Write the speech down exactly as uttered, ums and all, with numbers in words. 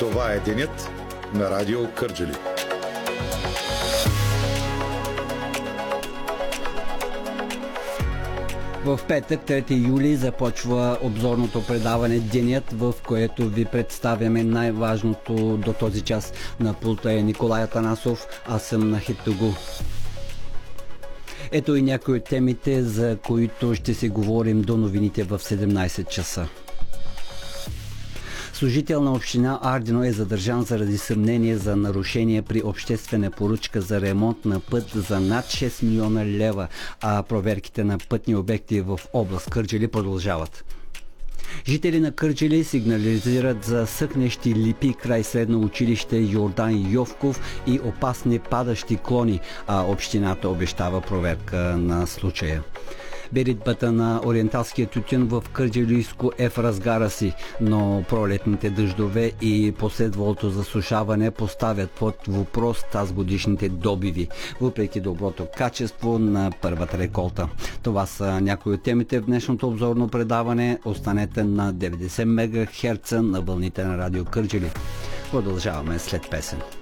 Това е денят на Радио Кърджали. В петък, трети юли, започва обзорното предаване Денят, в което ви представяме най-важното до този час. На пулта е Николай Атанасов, аз съм на Хитогу. Ето и някои от темите, за които ще си говорим до новините в седемнайсет часа. Служител на община Ардино е задържан заради съмнение за нарушение при обществена поръчка за ремонт на път за над шест милиона лева, а проверките на пътни обекти в област Кърджали продължават. Жители на Кърджали сигнализират за съкнещи липи край средно училище Йордан Йовков и опасни падащи клони, а общината обещава проверка на случая. Беритбата на ориенталския тютюн в Кърджалийско е в разгара си, но пролетните дъждове и последвалото засушаване поставят под въпрос тазгодишните добиви, въпреки доброто качество на първата реколта. Това са някои от темите в днешното обзорно предаване. Останете на деветдесет мегахерца на вълните на Радио Кърджали. Продължаваме след песен.